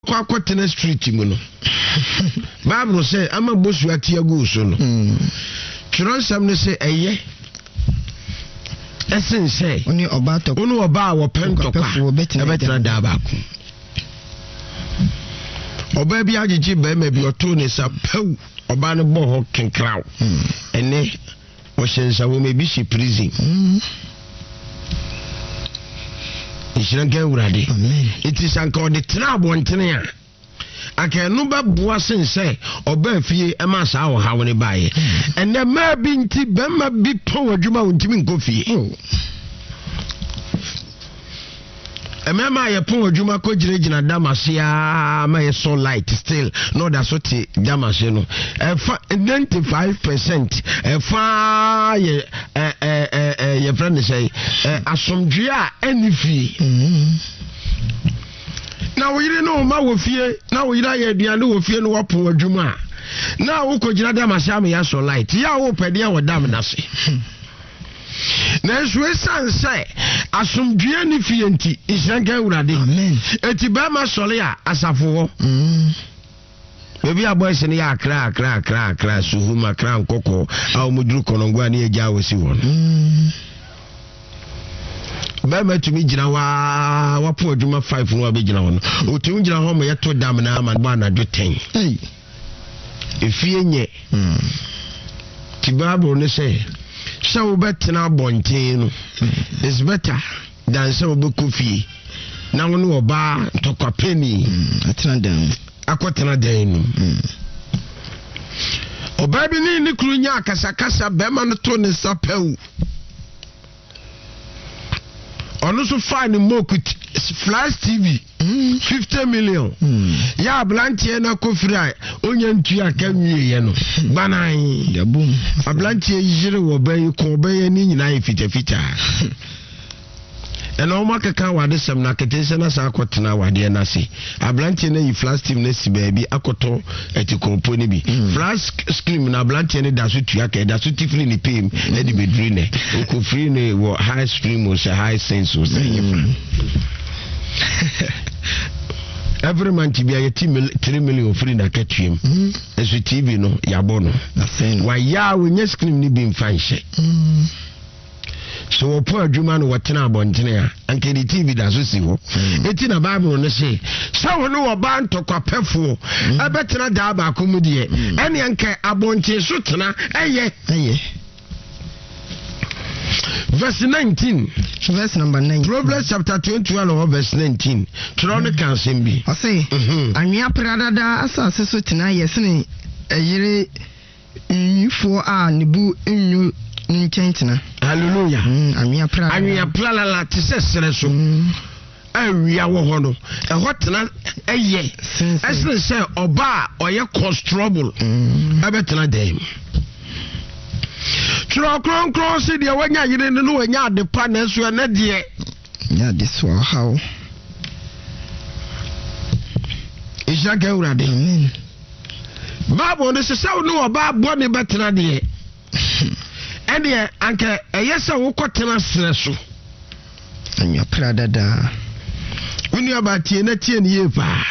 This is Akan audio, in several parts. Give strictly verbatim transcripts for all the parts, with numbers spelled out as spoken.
kwa kwa tena street mu no Bible say ama bosu atia go so no Chiro sam ne say eye esen say oni oba to oni oba wo pento kwa ebetra da ba ku oba bi agigi ba ma bi oto ne sa pew oba ne bo ho kenkraw ene o shensa wo me bi shi prison Ishranke urade it is anko de trabo ntene a aka no ba boa sense oba fie e ma sa wo hawo ne bae ene ma bi nti be ma bi pon adwuma wontimi nko fie Emema ye pon adwuma ko giregina damase a ma ye so light still no da so ti damase no e fa ninety-five percent e fa ye eh eh eh ye friend say asomdwe a enifi na wo yire no ma wo fie na wo yira ye aduane wo fie no wo pon adwuma na wo ko gira damase am ya so light ya wo pede wo dam na se na suwe sanse asomdwe ni fie nti Ishranke urade amen eti ba ma sole a asafo mm bebi aboys ni ya akra akra akra akra suhuma akra nkoko a omuduru konongwa ni eja wosi won mm ba ma tumi gina wa wapo adwuma five no abegina won otumi gina ho mo yeto dam na ama ba na do ten eh efie nye mm Bible ne say so better bontin no is better than so be coffee na wono oba to kwapeni atena dan akotena dan no oba bi ni ni kru nya akasa kasa be ma no to ne sapew onu so fine moku Flash T V fifty million ya blantie na kofira onye ntu aka nwie no banan da boom ablantie yire wo bayi ko bayi ni nyina yefita fita ena o makaka wade sam na ketense na sa akotena wade na se ablantie na yi Flash T V na si baabi akoto eti komponi bi Flash screen na ablantie ne da so tua ka da so tifli ni pem e di bedri ne ko free ne wo high stream o se high sense o se every month be a three million free na ketuem eso T V no yabo no wa ya we nya screen ni bi mfanhye so opo adwuma no wotena abontene a anke di T V da so si ho eti na Bible no say sawo no wo ba ntokwa abetena da ba komudie ene anke abonte so tena eye eye verse nineteen verse number nine Proverbs chapter twenty-one verse nineteen Tronic can simbi I say anwea pradada asase so tena yesene eyire nyufo a nebu enyu nkyentena hallelujah anwea pradada anwea pradada tisesere so awia wo ho no e hotena eye esle say oba oye cause trouble abetena dem Tro kron kron si de wanya yire ne no wanya ade pa na so na de nya de so how Ishranke urade amen Bible ne se saw no oba bo ne betena de ene anke eyesa wo kotena sere so anya pradada uni abatie na tie ne yepa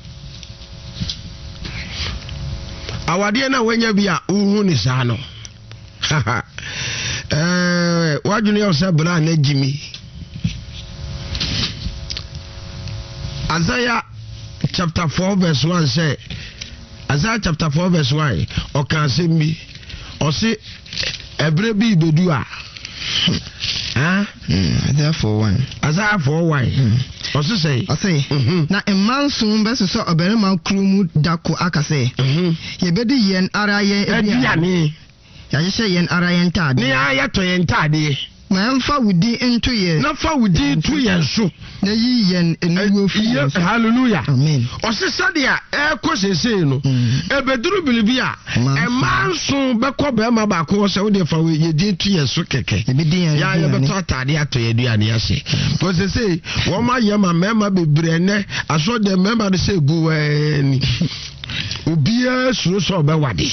awade na wanya bia uhu ni sa no eh wajuni yourself bra na jimi Isaiah chapter four verse one say Isaiah chapter four verse one o kan se mi o se ebre bi bedu a ah Isaiah four one Isaiah four one o se say o say na emansun be so oberema krumu dako akase ye bedi yen ara ye ediane ya je yen ara yen tade ni aya to yen tade ma mfa wudi into ye na fa wudi to yen so na yi yen enuwo fi hallelujah amen o se sade a e ko sese no e beduru bilibi a e manso be ko be ma ba ko se wo de fa ye di to yen so keke ya ya be to tade ato ye duane ya se ko sese wo ma ye ma mema bebre ne aso de mema de se gu wani obia suro so be wade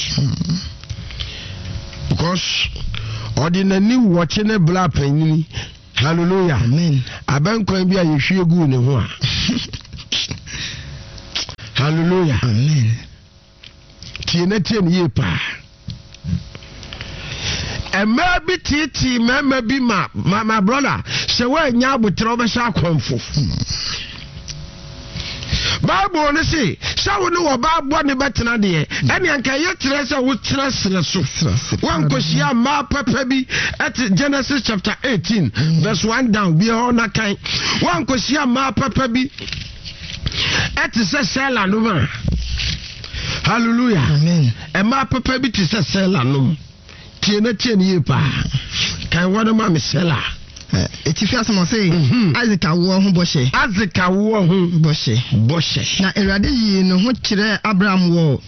because ordinary watching a black penny hallelujah amen aban kwan bia ye hwie gu ne ho a hallelujah amen tie na tie ne ye pa Emma bi titi mama bi ma my brother se wa nya abotre obesha akonfo Bible ne say sawo ne wo ba bo ne betena de ene anka ye tere se wo tere sere so wan kosia ma papa bi at Genesis chapter eighteen verse one down bi ho na kan wan kosia ma papa bi at se sela no ma hallelujah amen e ma papa bi ti se sela no tie na tie ne pa kan wona ma me sela eti fi asemo say Isaac awo ho boshe Isaac awo ho boshe boshe na Erade yi no ho kire Abraham wo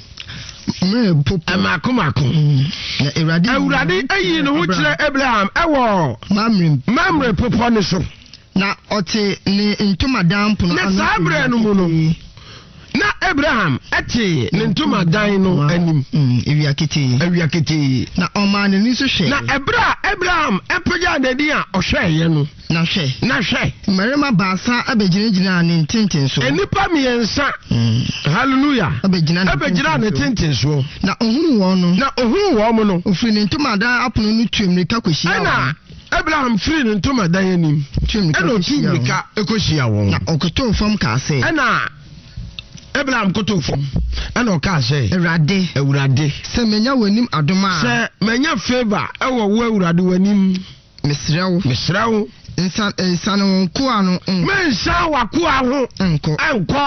me popo amako mako na Erade Erade ayi no ho kire Abraham ewo mamre mamre popo ne so na ote ne ntomadan pono na sabre no mu no na Abraham ati ne ntoma dan no anim ewiakete ewiakete na oma ne ni so hwe na ebra Abraham epeja dadi a ohweye no na hwe na hwe marima baasa abegyinagina ne ntintin so enipa miensa hallelujah abegyina abegyina ne ntintin so na ohuru wo no na ohuru wo mo no ofiri ne ntoma dan apono no twemrika kohyia na Abraham free ne ntoma dan anim twemrika ekohyia wo na okoto fam ka se na Abraham koto fom ana oka say Erade Ewurade se menya wanim adoma se menya favor ewo wo Ewurade wanim mesrew mesrew insan insan won ko anu mensa wako aho enko enko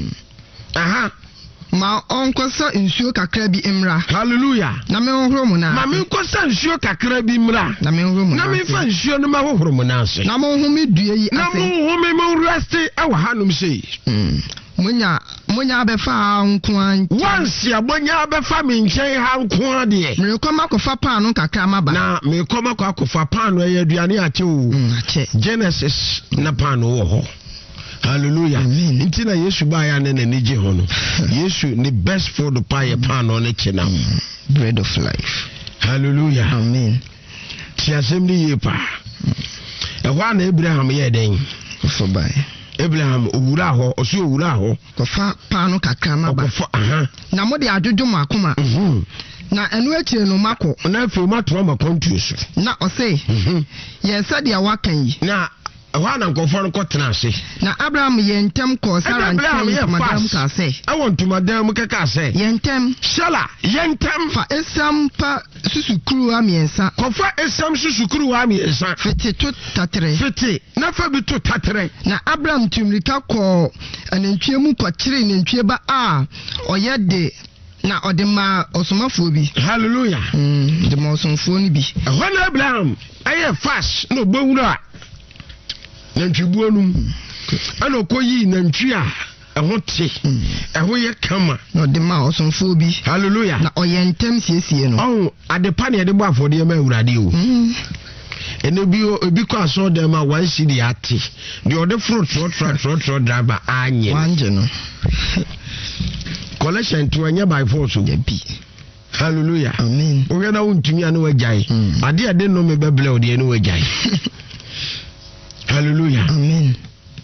aha ma onko so nsuo kakra bi imra hallelujah na me hohoro mu na ma me ko sa nsuo kakra bi imra na me hohoro mu na me fa nsuo no ma hohoro mu na ase na mo ho me due yi ase na mo ho me mo rest ewa hanum sei munya munya abefa nko an once ya munya abefa me nchen ha nko ade me ko makofa paano kakra maba na me ko makofa akofa paano ye aduane ache o ache Genesis na paano wo ho hallelujah nti na Yesu ba ya ne na nije ho no Yesu ni best food pa ye paano ne chena bread of life hallelujah amen ti asem ye pa e wa na Abraham ye den for by Abraham owura ho oso owura ho kofa paano kakra maba kofa aha na mo de adwodwo makoma mhm na enu akire no mako na afi ma to ma kontu so na ose mhm ye said ya wakan yi na wa na nkofo no kotena ase na Abraham ye ntem ko Sarah ntem madam ka se awon tumadam keka se ye ntem shala ye ntem fa esam pa susukuru amiensa kofa esam susukuru amiensa fiti to tatre fiti na fa bi to tatre na Abraham tumrika ko anantwie mu ko kire nantwie ba a oyede na odema osomafo bi hallelujah mm de ma osomfo ni bi ehon Abraham aye fast no gbowura nantwibuo num ana okoyi nantwi a eho te eho ye kama na odema osomfo bi hallelujah na oyentem siesie no oh adepa ne de bo afode ma Ewurade o ene bi obi ko aso dem ma wan si di ate de ode fruit tro tro tro tro driver anye wanje no collection to anya by force o bi hallelujah amen o yeda untumi anu wajai ade ade no me beble o de anu wajai hallelujah amen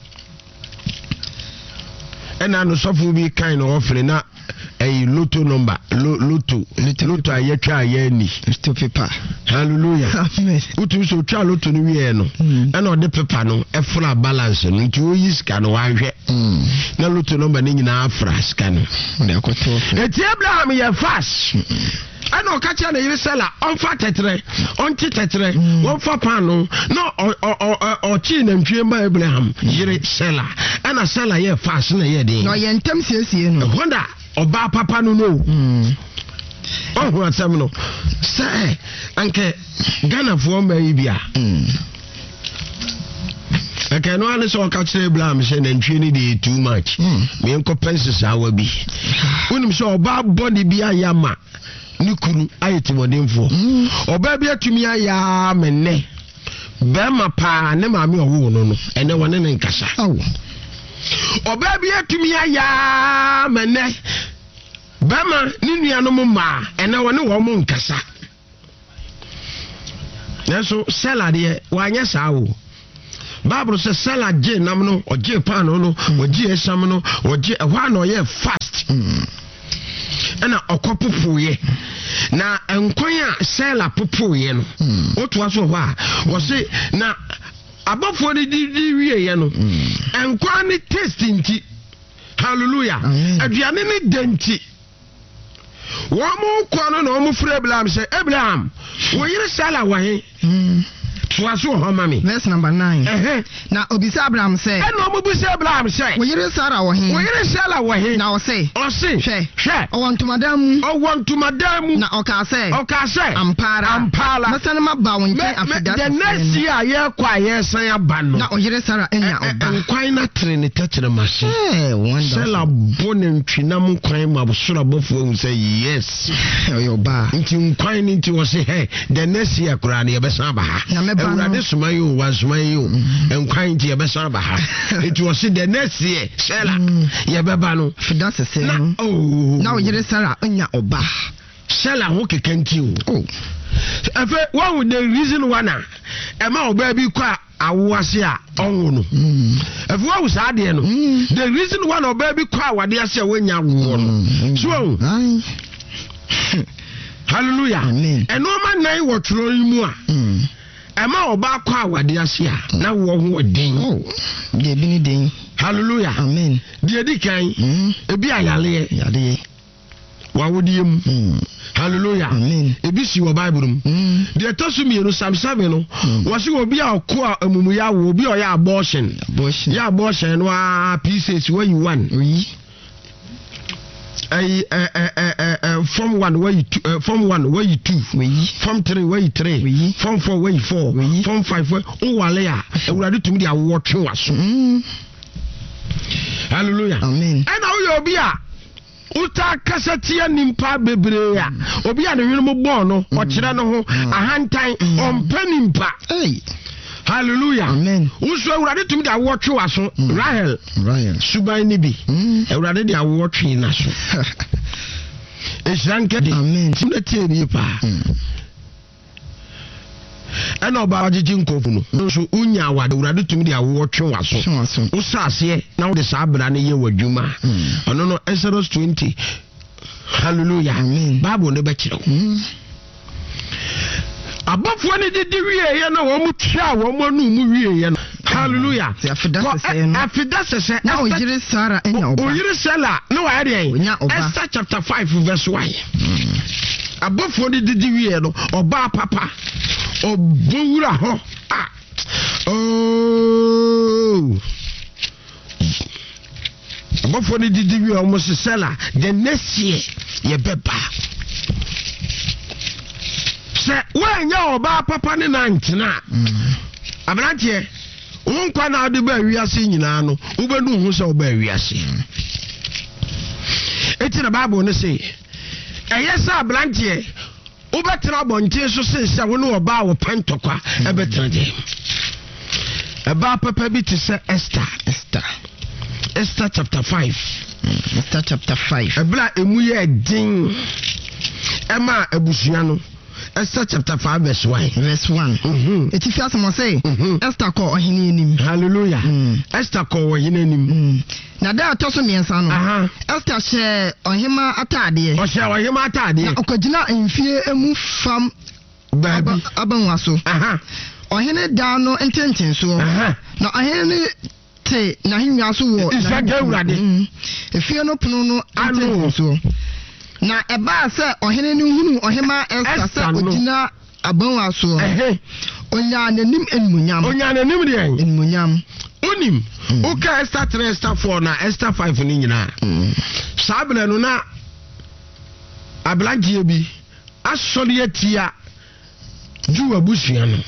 ena no sofo bi kan no ofre na a lotto number lotto lotto ayetwa ayani to paper hallelujah amen utu so twa lotto no wie no ena ode paper no e fra balance no nti o yi ska no wanhwe na lotto number ni nyina afra ska no de akoto eti Abraham ye fast ana okacha na yiri sela onfa tetre onti tetre wonfa pano no o chi na ntwe ma Abraham yiri sela ana sela ye fast na ye din no ye ntem siesie no honda oba papa no no mm oh atam no say anke Ghana fo ma yi bia mm aka no ane so ka kire Abraham se na ntwe ni dey too much me enko penses awa bi unim so oba body bi ayama nikuru ayeti modemfo oba bi atumi aya menne be ma pa ne ma me owo no no ene wone ne nkasa awo oba bi atumi aya menne be ma ni nuanom ma ene wone wo mo nkasa neso sela de wanya sawo Bible says sela je nam no oje pan no oje esam no oje ehwa no ye fast ɛna ɔkɔpopoye na nkwan a sela popoye no otoa so hɔ a wɔse na abafo ne di wie ye no nkwan ne taste nti hallelujah aduane ne denti wɔn mo kɔ no na wɔn fura Abraham sɛ Abraham wo yere sala wɔ he Tuaso homami. Verse number nine. Eh. Na obisa Abraham say. E no mo busa Abraham say. Wo yire Sarah wo hin. Wo yire Sarah wo hin. Na o say. O say. Hwe. Hwe. O want to madam. O want to madam. Na o ka say. O ka say. Ampara. Ampara. Masana ma ba won chen afida. The next year ye kwa ye san aba no. Na o yire Sarah enya oba. Nkwan na trinity tere machine. Eh, wonderful. Sela bonen twinam nkwan ma bosora bofo hu say yes. Oyo ba. Nti nkwan ni nti wo say hey, the next year kura na ye be san aba ha. Na me ba no. You was my you and crying to your best. It was the next year, Sella. Yababano, that's the same. Oh, now you're Sarah, Unya Oba. Sella, who can you? Oh, what would the reason one? A more baby qua, I was here. Oh, no. If what was I there? The reason one of baby qua, what they say when you're one. So, hallelujah. Amen. And no man know what throwing more. Ama oba kwa awade ase a na wo ho den oh de bi ni den hallelujah amen de di kan ebi ayale yade wa wodiem hallelujah amen ebi si wo bible mu de tosu mi no Psalm seven no wo se obi a ko amumu ya wo obi o ya abortion abortion ya abortion no a pieces where you want oyi I uh, uh, uh, uh, from one where you two, uh, from one where you two, from three where you three, from four where you four, from five where oh walea, and we are to me they are watching us. Hallelujah, amen. And now you be a uta kasatia nimpa bebrea, obi a the real born or chirano, a hand time on penimpa. Hey. Hallelujah. Amen. Uso urade tumi da watch us Rahel. Rahel. Subai nibi. Urade dia watch na so. Esranke di. Amen. Tumi tie bi pa. Ena oba ajiji nkofu no. So unya awade urade tumi da watch waso. Usase na wo de sabra ne ye wadwuma. Ono no Exodus twenty. Hallelujah. Amen. Bible ne be kire. Abafo ne didi wie ye na wo mu twa wo mu anu mu wie ye no hallelujah afida sese no afida sese na o yire Sarah enya oba o yire Sarah na wa ade Esther chapter five verse one abafo ne didi wie no oba papa obowura ho ah oh abafo ne didi wie o mo se Sarah the next year ye beba se wanya oba papa ne nantena abrantie wonkwa na ade ba wiase nyina no wobenu hu se oba wiase eti na Bible ne se eyesa abrantie wobetra bontie so se se wo ne oba wo pantokwa ebetra je eba papa bi te se Esther Esther Esther chapter five Esther chapter five ebla emu ye din ema abusua no Esther chapter five verse one. Verse one. Mhm. Eti fi asemo say Esther ko ohene enim. Hallelujah. Esther ko ohene enim. Na da atoso miensa no. Aha. Esther she ohema atade. O she ohema atade. Na okogina enfie emu fam baby abanwaso. Aha. Ohene da no ententen so. Aha. Na ohene te na hinwa so wo. Isa gawurade. Efie no pono no ententen so. Na eba se ohene ni hunu ohema Esther se ogina abanwa so eh onya nanim enmunyam onya nanim de enmunyam onim uka Esther three Esther four na Esther five ni nyina sabele no na ablangie bi asori atia ju abusua no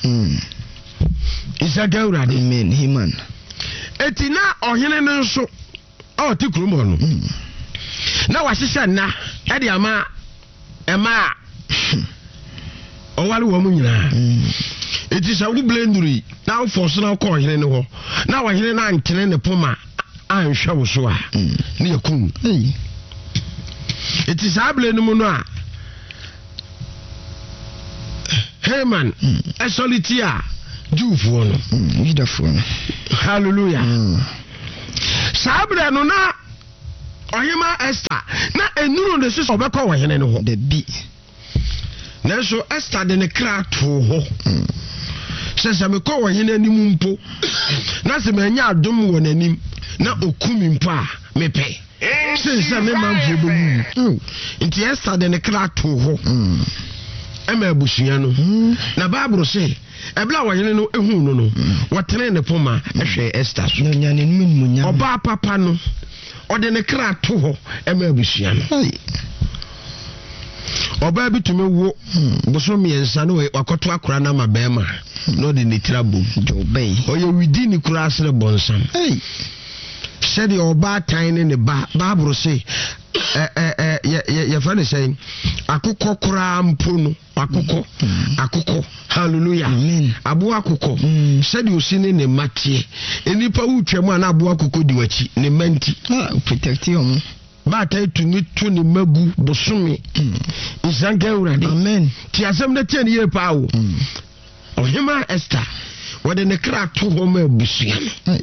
isaga urade amen himan etina ohene no nso o ti krumo no na washisha na edi ama ema owale wo mu nyina eti sa wo blenduri na wo force na ko hene ne ho na wa hene na antene ne poma anhwa wo so a ne yakun eti sa blenu mu no a Haman esolitia jufuo no yidafuo no hallelujah sa blenu na Ohima Esther na enuru ne so obekọ wo hene ne ho de bi na so Esther de ne kra to ho sese me ko wo hene anim mpo na se me nya adom wo nanim na okumi mpo a mepe sese me manfo bewu nti Esther de ne kra to ho ema abusuya no na Bible say ebla wo hene no ehu no no wotene ne poma ehwe Esther so nya ne num nya oba papa no ode ne kra to ho ema abusuya no oba bi to me wo boso miensa no wakoto akora na mabema no de ne trabo obey oye widi ni kura asre bonsam hey said oba tan ne ba Bible say eh eh eh ye ye fa ne say akukọ kura mpo no akukọ akukọ hallelujah amen abo akukọ said osi ne ne matie enipa wutwam ana abo akukọ di wachi ne manti ah protect you ba ta tumi tu ne magu bosome isanka urade amen ti asem na tie ne ye pa wo Ohima Esther wode ne kra to ho ma busua no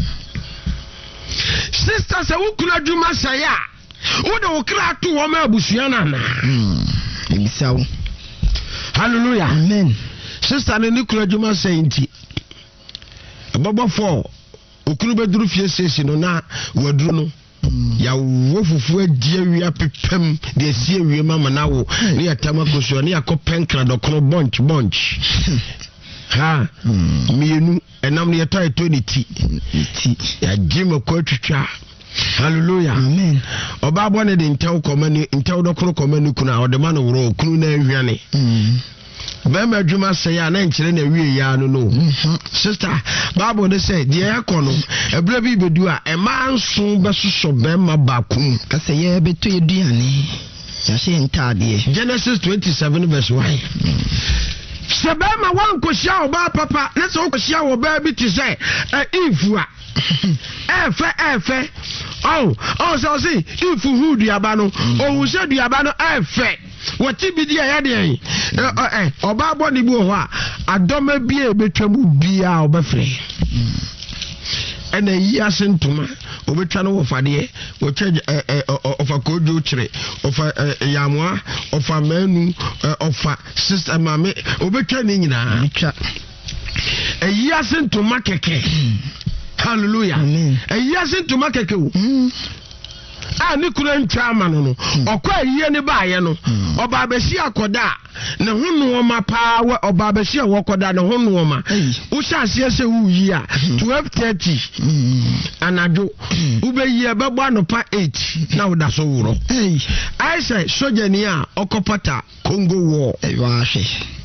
sister se wukuna djuma saya wode wo kra to ho ma busua na na ebisawo hallelujah amen sister ne nikura djuma sayinti ababa four okunu beduru fie sesi no na waduru no ya wo fufu adi awia pepem de asi awie mama na wo ne yatama koso ne yakopɛn kra dokono bunch bunch ha mienu enam ne yata twenty ti ya jima ko twitwa hallelujah amen oba bo ne de ntew komani ntew dokono komani kuna odema no woro kunu na ahwane bema adwuma sey a na nkire na wie ya no no sister Bible ne say de yakono ebra bi bedu a ema nso besoso bema bakum ka say ye beto eduane ya se ntade Genesis twenty-seven verse one sebema wan ko hia oba papa na se ko hia oba bi ti say ifu a efe efe oh oh so see ifu hu duaba no ohun se duaba no efe wati bi dia ya de eh eh oba bo ni bi ho a adoma bi e betwamu bia obafre ena yi asentuma obetwa no wofade wotwa ofa kojo kire ofa yamwa ofa manu ofa sister mame obetwa ni nyina twa eyi asentuma keke hallelujah amen eyi asentuma keke wo a ni kura ntwa ama no no okwa yiye ne baaye no oba abesi akoda ne hunu oma pa oba abesi awokoda ne hunu oma wo hyase se wu yi a twelve thirty anado wo be yi ebebo anopa eight na wo da so wuro I say soja ni a okopata Congo war e wa hwe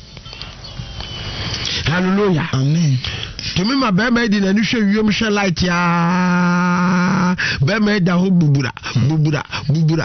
hallelujah amen to me my bema di na ni hwe wiem hwe light ya bema da ho bubura bubura bubura